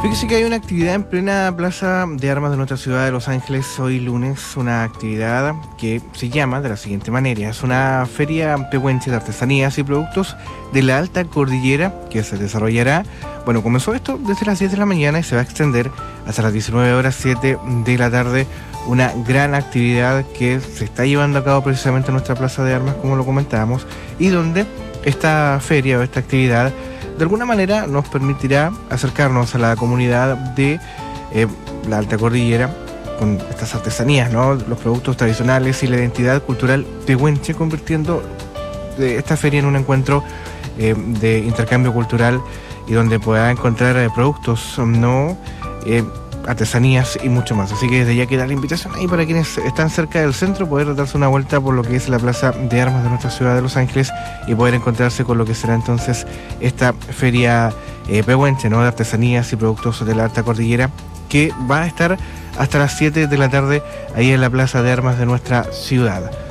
Fíjese que hay una actividad en plena Plaza de Armas de nuestra ciudad de Los Ángeles hoy lunes, una actividad que se llama de la siguiente manera: es una feria pehuenche de artesanías y productos de la alta cordillera que se desarrollará, comenzó esto desde las 10 de la mañana y se va a extender hasta las 19 horas 7 de la tarde, una gran actividad que se está llevando a cabo precisamente en nuestra Plaza de Armas, como lo comentábamos, y donde esta feria o esta actividad de alguna manera nos permitirá acercarnos a la comunidad de la Alta Cordillera con estas artesanías, ¿no? Los productos tradicionales y la identidad cultural pehuenche, convirtiendo esta feria en un encuentro de intercambio cultural y donde pueda encontrar productos, artesanías y mucho más. Así que desde ya queda la invitación ahí para quienes están cerca del centro, poder darse una vuelta por lo que es la Plaza de Armas de nuestra ciudad de Los Ángeles y poder encontrarse con lo que será entonces esta feria pehuenche, ¿no?, de artesanías y productos de la Alta Cordillera, que va a estar hasta las 7 de la tarde ahí en la Plaza de Armas de nuestra ciudad.